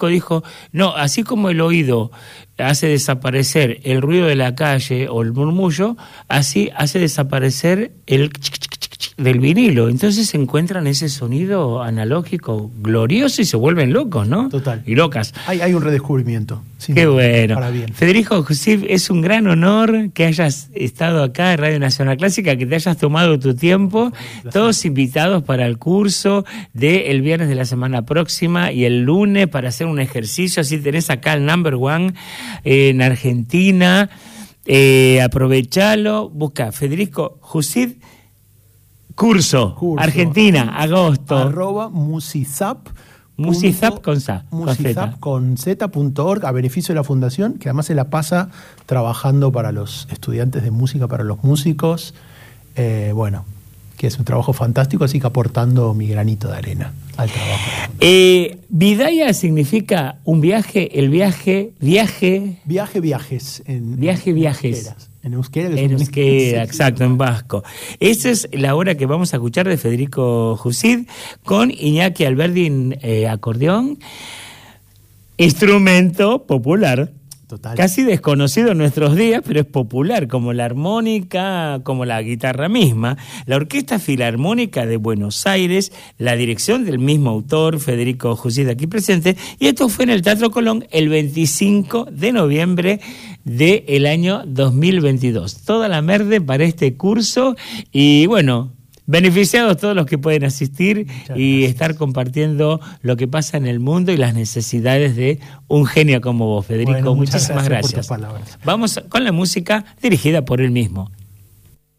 dijo, no, así como el oído hace desaparecer el ruido de la calle o el murmullo, así hace desaparecer el del vinilo. Entonces se encuentran ese sonido analógico glorioso y se vuelven locos, ¿no? Total. Y locas. Hay un redescubrimiento. Qué bueno. Para bien. Federico Josif, es un gran honor que hayas estado acá en Radio Nacional Clásica, que te hayas tomado tu tiempo. Todos invitados para el curso del viernes de la semana próxima y el lunes para hacer un ejercicio. Así tenés acá el number one en Argentina. Aprovechalo. Busca Federico Josif Curso, Argentina, agosto. @musizap. Musizap con Z. Musizap con Z.org, a beneficio de la fundación, que además se la pasa trabajando para los estudiantes de música, para los músicos. Bueno, que es un trabajo fantástico, así que aportando mi granito de arena al trabajo. Vidaya significa un viaje, viajes. Viajes. Viajes. En euskera. En euskera, exacto, en vasco. Esa es la obra que vamos a escuchar de Federico Josif con Iñaki Alberdin, acordeón, instrumento popular. Total. Casi desconocido en nuestros días, pero es popular, como la armónica, como la guitarra misma. La Orquesta Filarmónica de Buenos Aires, la dirección del mismo autor, Federico Josif, aquí presente, y esto fue en el Teatro Colón el 25 de noviembre del año 2022. Toda la merde para este curso y bueno, beneficiados todos los que pueden asistir y estar compartiendo lo que pasa en el mundo y las necesidades de un genio como vos, Federico. Bueno, muchísimas gracias. Por tus palabras. Vamos con la música dirigida por él mismo.